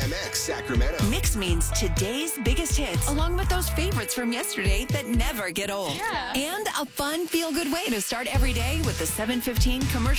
KMX Sacramento. Mix means today's biggest hits, along with those favorites from yesterday that never get old. Yeah. And a fun, feel-good way to start every day with the 715 commercial